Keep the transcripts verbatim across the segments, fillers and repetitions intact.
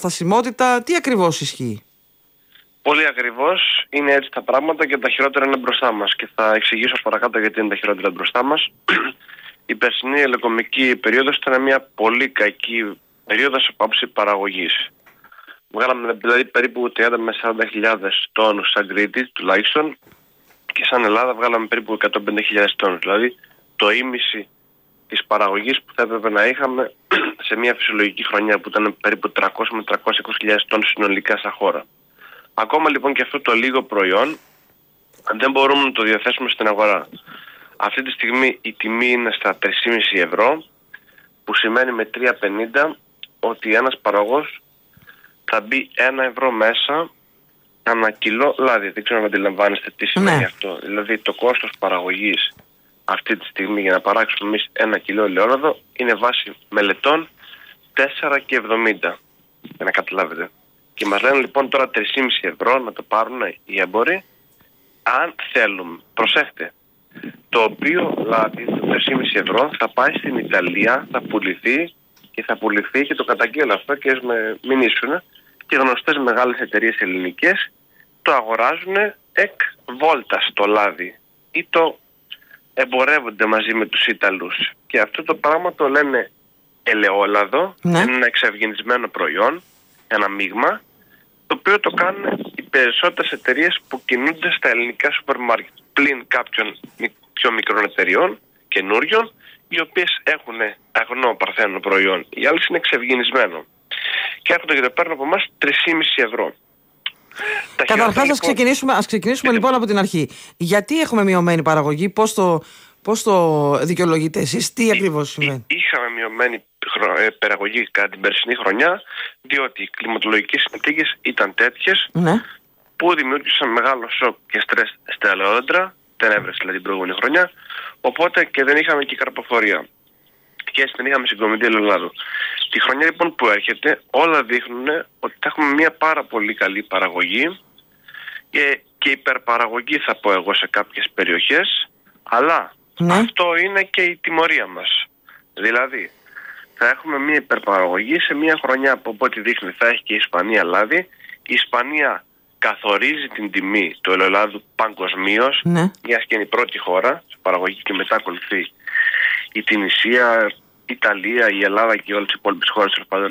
στασιμότητα, τι ακριβώς ισχύει? Πολύ ακριβώς, είναι έτσι τα πράγματα και τα χειρότερα είναι μπροστά μας. Και θα εξηγήσω παρακάτω γιατί είναι τα χειρότερα μπροστά μας. Η περσινή ελαιοκομική περίοδος ήταν μια πολύ κακή περίοδος από άψη παραγωγής. Βγάλαμε δηλαδή περίπου τριάντα με σαράντα χιλιάδες τόνους σαν Κρήτη τουλάχιστον και σαν Ελλάδα βγάλαμε περίπου εκατόν πενήντα χιλιάδες τόνους. Δηλαδή το ίμιση της παραγωγής που θα έπρεπε να είχαμε σε μια φυσιολογική χρονιά που ήταν περίπου τριακόσιες με τριακόσιες είκοσι χιλιάδες τόνους συνολικά σαν χώρα. Ακόμα λοιπόν και αυτό το λίγο προϊόν δεν μπορούμε να το διαθέσουμε στην αγορά. Αυτή τη στιγμή η τιμή είναι στα τρία κόμμα πέντε ευρώ, που σημαίνει με τρία πενήντα ότι ένας παραγωγός θα μπει ένα ευρώ μέσα ανά κιλό λάδι. Δεν ξέρω αν αντιλαμβάνεστε τι σημαίνει ναι. αυτό. Δηλαδή το κόστος παραγωγής αυτή τη στιγμή για να παράξουμε εμείς ένα κιλό ελαιόλαδο είναι βάση μελετών τέσσερα και εβδομήντα. Για να καταλάβετε. Και μας λένε λοιπόν τώρα τρία κόμμα πέντε ευρώ να το πάρουν οι έμποροι αν θέλουμε. Προσέχτε. Το οποίο λάδι, το τρία κόμμα πέντε ευρώ, θα πάει στην Ιταλία, θα πουληθεί και θα πουληθεί και το καταγγέλω αυτό και με μηνύσουν και γνωστές μεγάλες εταιρείες ελληνικές το αγοράζουν εκ βόλτας το λάδι ή το εμπορεύονται μαζί με τους Ιταλούς. Και αυτό το πράγμα το λένε ελαιόλαδο, ναι. είναι ένα εξευγενισμένο προϊόν, ένα μείγμα, το οποίο το κάνουν οι περισσότερες εταιρείες που κινούνται στα ελληνικά σούπερ μάρκετ, πλην κάποιων πιο μικρών εταιρεών, καινούριων, οι οποίες έχουν αγνό παρθένο προϊόν. Οι άλλες είναι εξευγενισμένο. Και έρχονται και το παίρνουν από εμάς τρία κόμμα πέντε ευρώ. Καταρχάς, λοιπόν... ας ξεκινήσουμε, ας ξεκινήσουμε λοιπόν από την αρχή. Γιατί έχουμε μειωμένη παραγωγή, πώς το, πώς το δικαιολογείτε εσείς, τι ακριβώς σημαίνει? Είχαμε μειωμένη παραγωγή κατά την περσινή χρονιά, διότι οι κλιματολογικές συνθήκες ήταν τέτοιες ναι. που δημιούργησαν μεγάλο σοκ και στρες στα ελαιόδεντρα, δεν έβρεσε δηλαδή την προηγούμενη χρονιά, οπότε και δεν είχαμε και καρποφορία. Και έτσι δεν είχαμε συγκομιδή ελαιολάδου. Τη χρονιά λοιπόν που έρχεται όλα δείχνουν ότι θα έχουμε μια πάρα πολύ καλή παραγωγή και, και υπερπαραγωγή θα πω εγώ σε κάποιες περιοχές, αλλά ναι. αυτό είναι και η τιμωρία μας. Δηλαδή θα έχουμε μια υπερπαραγωγή σε μια χρονιά που από ό,τι δείχνει θα έχει και η Ισπανία λάδι. Η Ισπανία καθορίζει την τιμή του ελαιολάδου παγκοσμίως, ναι. μιας και είναι η πρώτη χώρα σε παραγωγή και μετά ακολουθεί η Τινησία, η Ιταλία, η Ελλάδα και όλες οι υπόλοιπες χώρες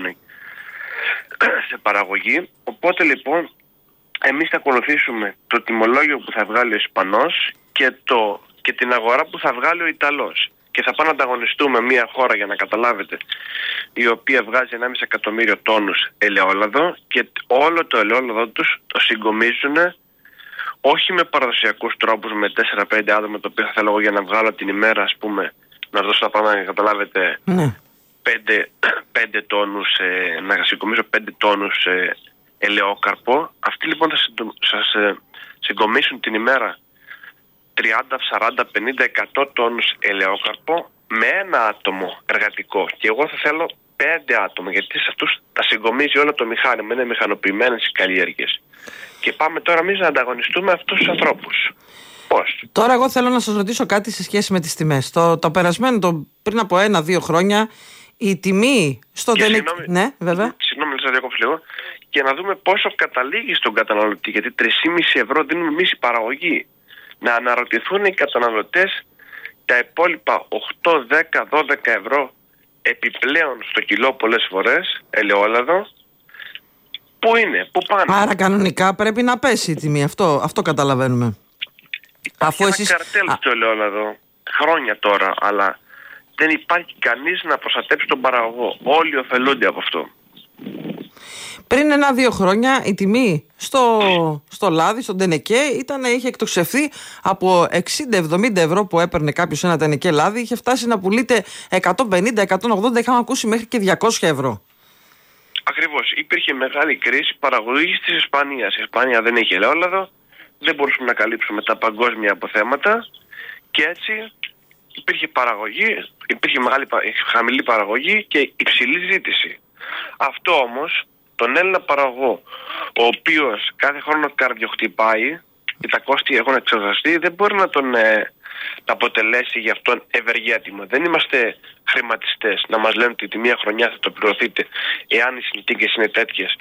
σε παραγωγή. Οπότε λοιπόν εμείς θα ακολουθήσουμε το τιμολόγιο που θα βγάλει ο Ισπανός και, το, και την αγορά που θα βγάλει ο Ιταλός. Και θα πάμε να ανταγωνιστούμε μια χώρα, για να καταλάβετε, η οποία βγάζει ενάμιση εκατομμύριο τόνους ελαιόλαδο και όλο το ελαιόλαδο τους το συγκομίζουν όχι με παραδοσιακούς τρόπους με τέσσερα πέντε άτομα, το οποίο θα θέλω εγώ για να βγάλω την ημέρα, ας πούμε, να δώσω τα πράγματα να καταλάβετε ναι. πέντε τόνους, ε, να συγκομίσω πέντε τόνους ε, ελαιόκαρπο. Αυτοί λοιπόν θα σας ε, συγκομίσουν την ημέρα τριάντα, σαράντα, πενήντα, εκατό τόνους ελαιόκαρπο με ένα άτομο εργατικό. Και εγώ θα θέλω πέντε άτομα, γιατί σε αυτούς τα συγκομίζει όλο το μηχάνημα, είναι μηχανοποιημένες οι καλλιέργειες. Και πάμε τώρα εμείς να ανταγωνιστούμε αυτούς τους ανθρώπους. Πώς? Τώρα εγώ θέλω να σας ρωτήσω κάτι σε σχέση με τις τιμές. Το, το περασμένο, το, πριν από ένα-δύο χρόνια, η τιμή στο ΔΕΝΕΚ... Ναι, βέβαια. Συγγνώμη, να διακόψω λίγο. Και να δούμε πόσο καταλήγει στον καταναλωτή. Γιατί τρία κόμμα πέντε ευρώ δίνουμε εμείς η παραγωγή. Να αναρωτηθούν οι καταναλωτές τα υπόλοιπα οκτώ, δέκα, δώδεκα ευρώ επιπλέον στο κιλό πολλές φορές ελαιόλαδο. Πού είναι, πού πάνε? Άρα κανονικά πρέπει να πέσει η τιμή. Αυτό, αυτό καταλαβαίνουμε. Υπάρχει Αφού ένα εσείς... καρτέλ στο ελαιόλαδο χρόνια τώρα, αλλά δεν υπάρχει κανείς να προστατέψει τον παραγωγό. Όλοι ωφελούνται από αυτό. Πριν ένα-δύο χρόνια η τιμή στο, στο λάδι, στον τενεκέ, ήταν, είχε εκτοξευθεί από εξήντα με εβδομήντα ευρώ που έπαιρνε κάποιος ένα τενεκέ λάδι, είχε φτάσει να πουλείται εκατόν πενήντα με εκατόν ογδόντα, είχαμε ακούσει μέχρι και διακόσια ευρώ. Ακριβώς. Υπήρχε μεγάλη κρίση παραγωγής της Ισπανίας. Η Ισπανία δεν είχε ελαιόλαδο, δεν μπορούσαμε να καλύψουμε τα παγκόσμια αποθέματα και έτσι υπήρχε παραγωγή, υπήρχε μεγάλη, χαμηλή παραγωγή και υψηλή ζήτηση. Αυτό όμως τον Έλληνα παραγωγό, ο οποίος κάθε χρόνο καρδιοχτυπάει και τα κόστη έχουν εξεταστεί, δεν μπορεί να τον ε, να αποτελέσει γι' αυτόν ευεργέτημα. Δεν είμαστε χρηματιστές να μας λένε ότι τη μία χρονιά θα το πληρωθείτε εάν οι συνθήκες είναι τέτοιες